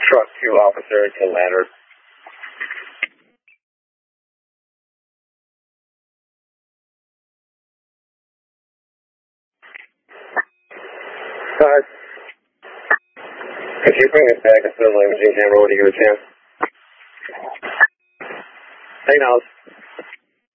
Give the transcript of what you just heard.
Truck 2 officer to ladder. If you bring us back a civil imaging camera, would you give a chance? Hey, now.